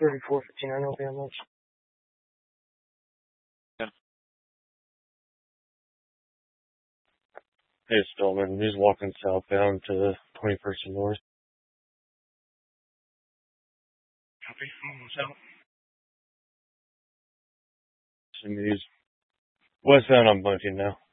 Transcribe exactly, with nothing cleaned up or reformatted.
thirty-four fifty-nine will be on lunch. Yeah. Hey, Stillman. He's walking southbound to the twenty-first and North. Copy. Almost out. And he's westbound on Bunting now.